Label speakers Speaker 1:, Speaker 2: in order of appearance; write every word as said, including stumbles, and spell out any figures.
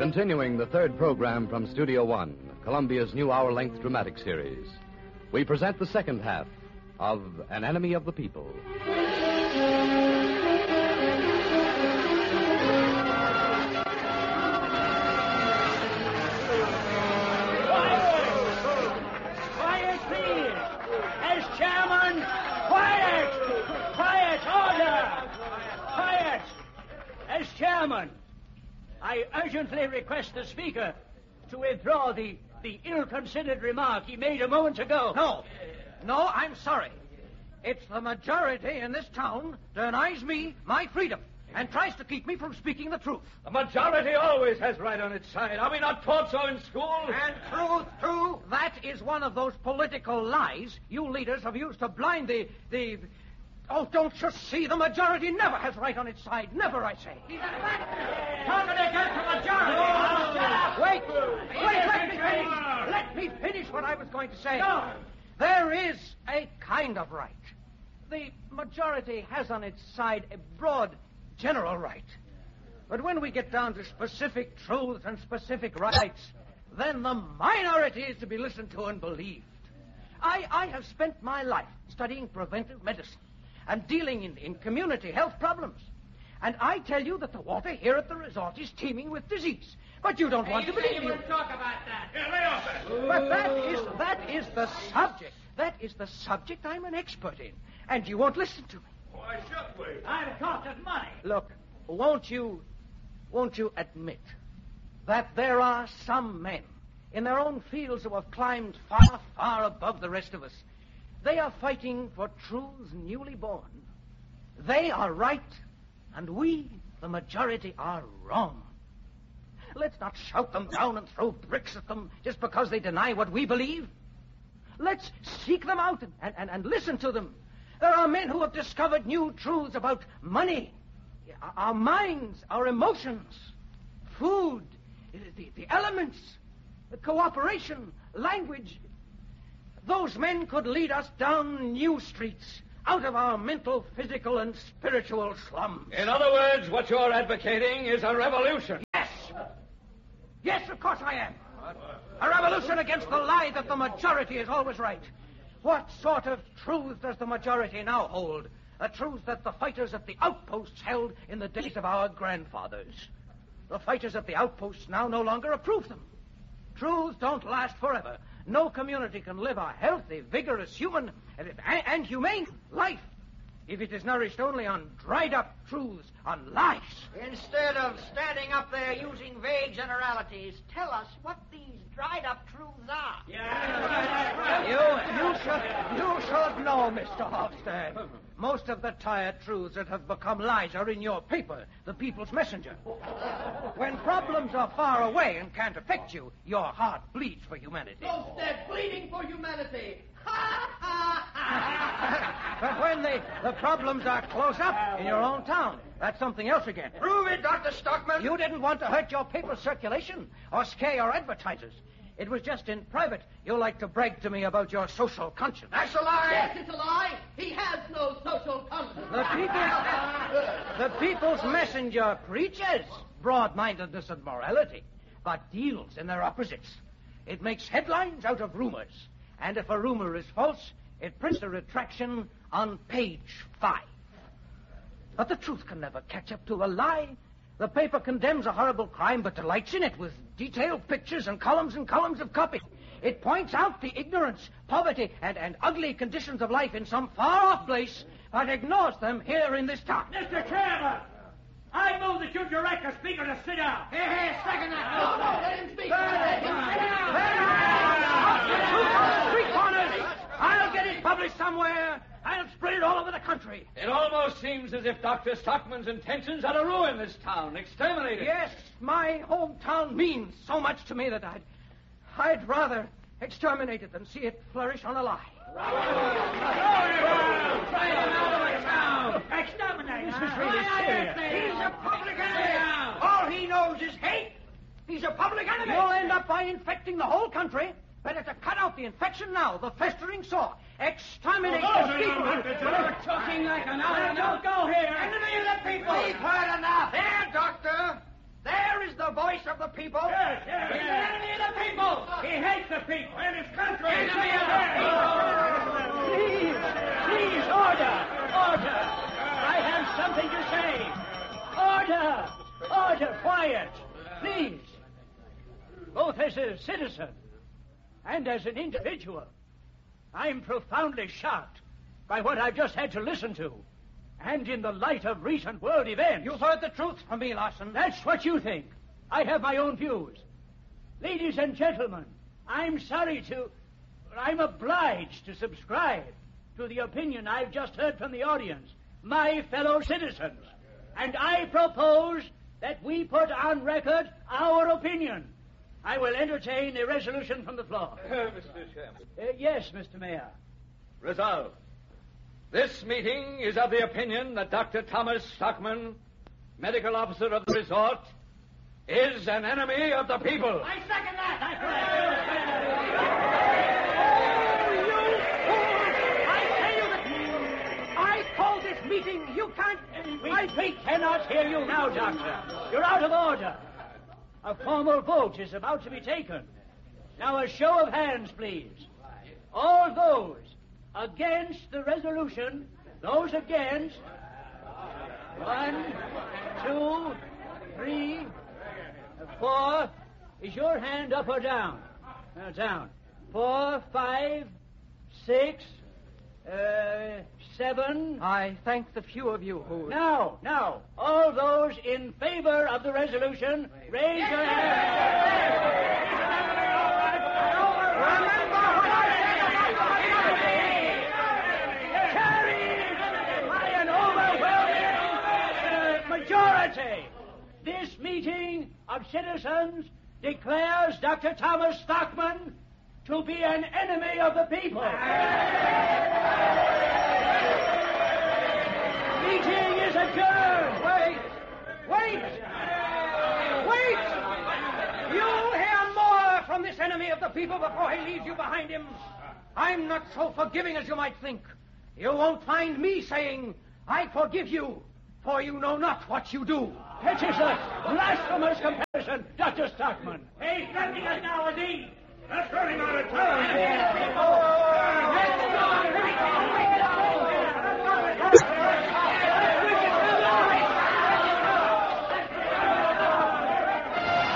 Speaker 1: Continuing the third program from Studio One, Columbia's new hour-length dramatic series, we present the second half of An Enemy of the People.
Speaker 2: Quiet, please! As chairman, quiet! Quiet, order! Quiet! As chairman, I urgently request the Speaker to withdraw the, the ill-considered remark he made a moment ago.
Speaker 3: No. No, I'm sorry. It's the majority in this town denies me my freedom and tries to keep me from speaking the truth.
Speaker 4: The majority always has right on its side. Are we not taught so in school?
Speaker 3: And truth, too. That is one of those political lies you leaders have used to blind the... the... Oh, don't you see? The majority never has right on its side. Never, I say.
Speaker 2: Talking against the majority!
Speaker 3: Oh, shut up! Wait! Wait, let me finish! Let me finish what I was going to say.
Speaker 2: No.
Speaker 3: There is a kind of right. The majority has on its side a broad, general right. But when we get down to specific truths and specific rights, then the minority is to be listened to and believed. I, I have spent my life studying preventive medicine and dealing in, in community health problems. And I tell you that the water here at the resort is teeming with disease. But you don't
Speaker 2: Hey,
Speaker 3: want
Speaker 2: you
Speaker 3: to believe
Speaker 2: you
Speaker 3: me.
Speaker 2: won't talk about that.
Speaker 4: Yeah, lay off that.
Speaker 3: But that is, that is the subject. That is the subject I'm an expert in. And you won't listen to me.
Speaker 4: Why should we?
Speaker 2: I'm talking money.
Speaker 3: Look, won't you, won't you admit that there are some men in their own fields who have climbed far, far above the rest of us? They are fighting for truths newly born. They are right, and we, the majority, are wrong. Let's not shout them down and throw bricks at them just because they deny what we believe. Let's seek them out and, and, and listen to them. There are men who have discovered new truths about money, our minds, our emotions, food, the, the elements, the cooperation, language. Those men could lead us down new streets, out of our mental, physical, and spiritual slums.
Speaker 4: In other words, what you're advocating is a revolution.
Speaker 3: Yes. Yes, of course I am. A revolution against the lie that the majority is always right. What sort of truth does the majority now hold? A truth that the fighters at the outposts held in the days of our grandfathers. The fighters at the outposts now no longer approve them. Truths don't last forever. No community can live a healthy, vigorous, human, and, and humane life if it is nourished only on dried-up truths, on lies.
Speaker 5: Instead of standing up there using vague generalities, tell us what these dried-up truths are.
Speaker 2: Yeah.
Speaker 3: You, you should, you should know, Mister Hofstad. Most of the tired truths that have become lies are in your paper, The People's Messenger. When problems are far away and can't affect you, your heart bleeds for humanity.
Speaker 5: Instead, bleeding for humanity. Ha, ha, ha.
Speaker 3: But when the, the problems are close up in your own town, that's something else again.
Speaker 5: Prove it, Doctor Stockman.
Speaker 3: You didn't want to hurt your paper circulation or scare your advertisers. It was just in private you like to brag to me about your social conscience.
Speaker 5: That's a lie. Yes, it's a lie. He has no social conscience.
Speaker 3: The people's, the people's messenger preaches broad-mindedness and morality, but deals in their opposites. It makes headlines out of rumors. And if a rumor is false, it prints a retraction on page five. But the truth can never catch up to a lie. The paper condemns a horrible crime, but delights in it with detailed pictures and columns and columns of copy. It points out the ignorance, poverty, and, and ugly conditions of life in some far-off place, but ignores them here in this town.
Speaker 2: Mister Chairman, I move that you direct the Speaker to sit down.
Speaker 5: Here, here, second that. No, no, let him speak. Let him
Speaker 3: Three corners! I'll get it published somewhere. I'll spread it all over the country.
Speaker 4: It almost seems as if Doctor Stockman's intentions are to ruin this town, exterminate it.
Speaker 3: Yes, my hometown means so much to me that I'd, I'd rather exterminate it than see it flourish on a lie.
Speaker 2: Exterminate.
Speaker 3: This is really serious.
Speaker 5: He's a public enemy. All he knows is hate. He's a public enemy.
Speaker 3: You'll end up by infecting the whole country. Better to cut out the infection now, the festering sore. Exterminate
Speaker 2: Oh,
Speaker 3: the people.
Speaker 2: You're talking like an out-and-out. Don't go here.
Speaker 5: Enemy of the people. We've heard enough. There, Doctor. There is the voice of the people?
Speaker 2: Yes, yes,
Speaker 4: He's
Speaker 2: yes.
Speaker 4: an enemy of the people.
Speaker 2: He hates the people and his country.
Speaker 4: Enemy of the people.
Speaker 2: Please, please, order, order. I have something to say. Order, order, quiet, please. Both as a citizen and as an individual, I'm profoundly shocked by what I've just had to listen to. And in the light of recent world events.
Speaker 3: You've heard the truth from me, Larson.
Speaker 2: That's what you think. I have my own views. Ladies and gentlemen, I'm sorry to... I'm obliged to subscribe to the opinion I've just heard from the audience, my fellow citizens. And I propose that we put on record our opinion. I will entertain a resolution from the floor.
Speaker 4: Uh, Mister Chairman.
Speaker 2: Uh, yes, Mister Mayor.
Speaker 4: Resolved. This meeting is of the opinion that Doctor Thomas Stockman, medical officer of the resort, is an enemy of the people.
Speaker 5: I second that.
Speaker 3: I call this meeting. You can't...
Speaker 2: We, we cannot hear you now, Doctor. You're out of order. A formal vote is about to be taken. Now, a show of hands, please. All those against the resolution, those against. One, two, three, four. Is your hand up or down? Uh, down. Four, five, six, uh, seven.
Speaker 3: I thank the few of you who...
Speaker 2: Now, now, all those in favor of the resolution, raise your hands. Carried by an overwhelming uh, majority. This meeting of citizens declares Doctor Thomas Stockman to be an enemy of the people. Meeting is adjourned.
Speaker 3: Wait! Wait! Wait! You'll hear more from this enemy of the people before he leaves you behind him. I'm not so forgiving as you might think. You won't find me saying, I forgive you, for you know not what you do.
Speaker 2: That is a blasphemous comparison, Doctor Stockman.
Speaker 5: He's threatening us now, is he? That's right.